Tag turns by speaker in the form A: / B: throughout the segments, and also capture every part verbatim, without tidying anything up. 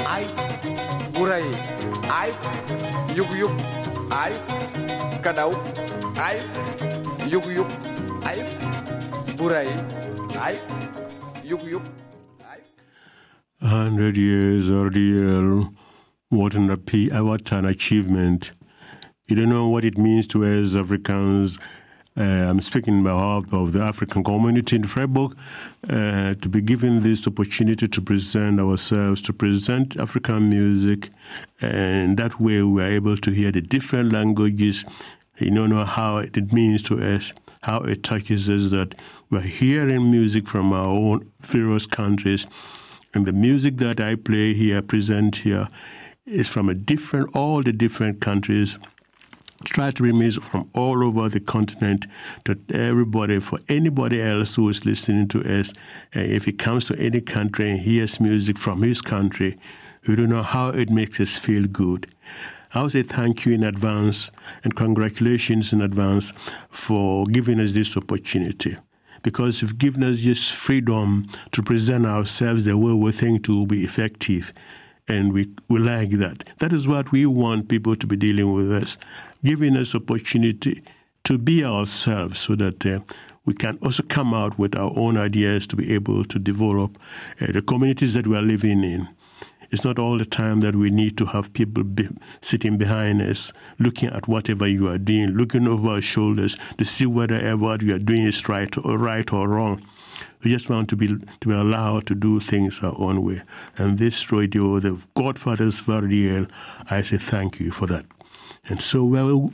A: ay buray ay yug yug ay kadaw ay yug yug ay buray ay yug yug ay.
B: A hundred years ordeal, what an, what an achievement. You don't know what it means to us Africans. Uh, I'm speaking on behalf of the African community in Freiburg, uh, to be given this opportunity to present ourselves, to present African music, and that way we are able to hear the different languages. You don't know how it means to us, how it touches us that we're hearing music from our own various countries, and the music that I play here, present here, is from a different, all the different countries. Try to bring music from all over the continent to everybody, for anybody else who is listening to us. Uh, if he comes to any country and hears music from his country, you don't know how it makes us feel good. I will say thank you in advance and congratulations in advance for giving us this opportunity, because you've given us just freedom to present ourselves the way we think to be effective. And we, we like that. That is what we want people to be dealing with us, giving us opportunity to be ourselves so that uh, we can also come out with our own ideas to be able to develop uh, the communities that we are living in. It's not all the time that we need to have people be sitting behind us, looking at whatever you are doing, looking over our shoulders to see whether what you are doing is right or right or wrong. We just want to be to be allowed to do things our own way. And this radio, the Godfathers Vardiel, I say thank you for that. And so well,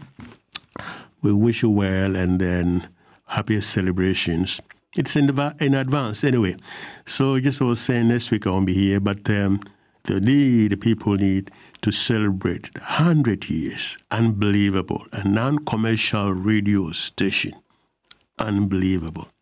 B: we wish you well and then happy celebrations. It's in, the, in advance anyway. So just I was saying next week I won't be here, but um, the need, the people need to celebrate one hundred years. Unbelievable. A non-commercial radio station. Unbelievable.